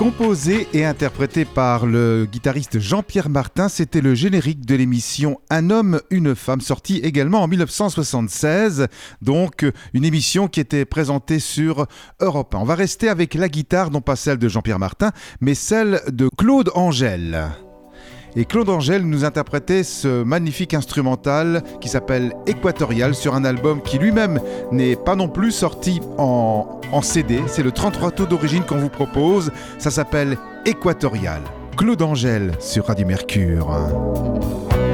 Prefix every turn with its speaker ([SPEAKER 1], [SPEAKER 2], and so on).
[SPEAKER 1] Composé et interprété par le guitariste Jean-Pierre Martin, c'était le générique de l'émission Un homme, une femme, sortie également en 1976. Donc, une émission qui était présentée sur Europe 1. On va rester avec la guitare, non pas celle de Jean-Pierre Martin, mais celle de Claude Angèle. Et Claude Angèle nous interprétait ce magnifique instrumental qui s'appelle Équatorial sur un album qui lui-même n'est pas non plus sorti en CD. C'est le 33 tours d'origine qu'on vous propose. Ça s'appelle Équatorial. Claude Angèle sur Radio Mercure.